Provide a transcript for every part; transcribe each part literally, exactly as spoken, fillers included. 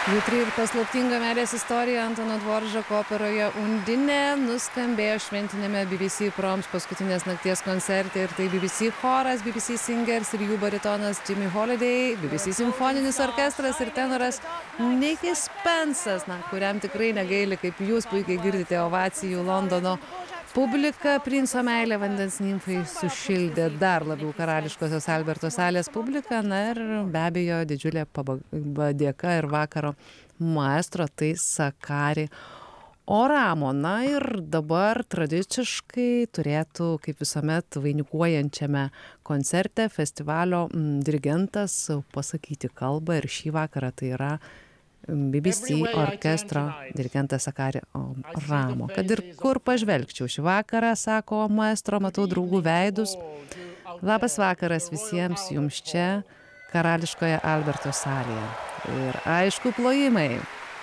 Jautri ir paslaptinga meilės istorija Antono Dvoržako operoje Undinė nuskambėjo šventiniame B B C Proms paskutinės nakties koncerte ir tai B B C choras, B B C Singers ir jų baritonas Jimmy Holiday, B B C simfoninis orkestras ir tenoras Nickis Spensas, na, kuriam tikrai negaili, kaip jūs puikiai girdite, ovacijų Londono publika. Princo meilė vandens nimfai sušildė dar labiau karališkosios Alberto salės publiką, na ir be abejo didžiulė padėka ir vakaro maestro tai Sakari Oramo. Na ir dabar tradiciškai turėtų, kaip visuomet vainikuojančiame koncerte festivalio m, dirigentas pasakyti kalbą ir šį vakarą tai yra B B C orkestro dirigentas Sakari Oramo. Kad ir kur pažvelgčiau šį vakarą, sako maestro, matau draugų veidus. Labas vakaras visiems jums čia, karališkoje Alberto salėje. Ir aišku, plojimai.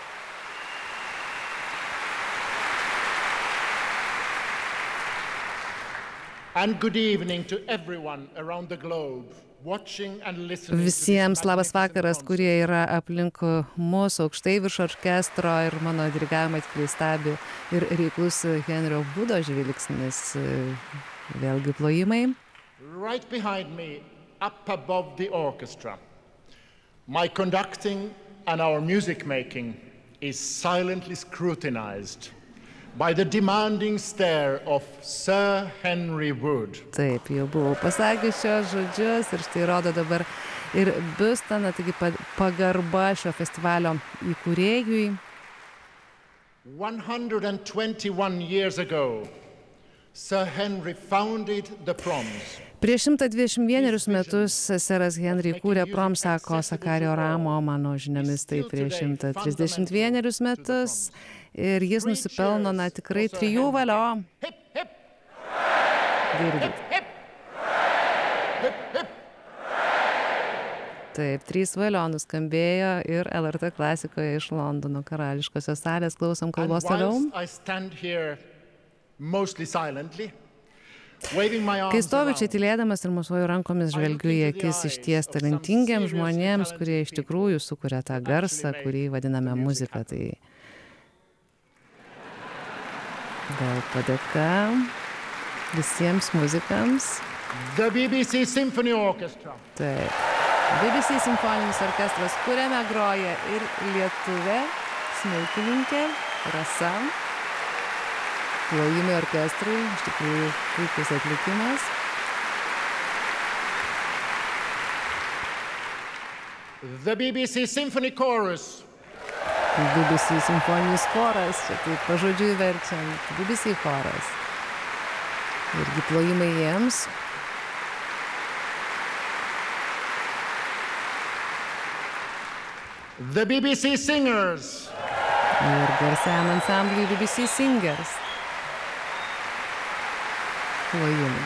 And good evening to everyone around the globe. Visiems labas vakaras, kurie yra aplink mus aukštai virš orkestro ir mano dirigavimą tikrai stebi ir reiklus Henrio Vudo žvilgsnis. Vėlgi plojimai. Right behind me, up above the orchestra, my conducting and our music making is silently scrutinized by the demanding stare of Sir Henry Wood. Taip, jau buvau pasakęs šios žodžius ir štai rodo dabar ir biustą, na, taigi pagarba šio festivalio įkūrėjui. one hundred twenty-one years ago, Sir Henry founded the Proms. Prieš šimtą dvidešimt vienerius metus seras Henry kūrė Proms, sako Sakari Oramo, mano žiniomis tai prieš šimtą trisdešimt vienerius metus. Ir jis nusipelno, na, tikrai trijų valio. Girdit. Taip, trys valio nuskambėjo ir L R T klasikoje iš Londono karališkosios salės. Klausom kalbos toliau. Kai stoviu čia tylėdamas ir mosuoju rankomis, žvelgiu į akis išties talentingiems žmonėms, kurie iš tikrųjų sukuria tą garsą, kurį vadiname muzika. Tai gal padėka visiems muzikams. The B B C Symphony Orchestra. Taip. B B C simfoninis orkestras, kuriame groja ir lietuvė, smuikininkė Rasa. Plojimai orkestrui, iš tikrųjų puikus atlikimas. The B B C Symphony Chorus. B B C simfoninis choras, čia taip pažodžiui verčiant, B B C choras. Irgi plojimai jiems. The B B C Singers. Ir garsiam ansambliui B B C Singers. Plojimai.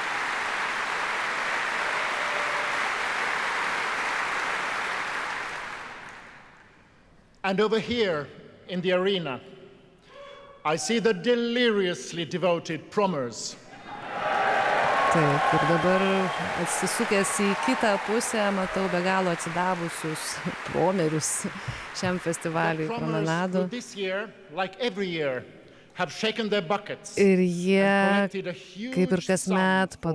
And over here in the arena, I see the deliriously devoted Promers. Taip, ir dabar atsisukęs į kitą pusę, matau be galo atsidavusius promerius šiam festivaliui promenadų. Ir jie, kaip ir kasmet,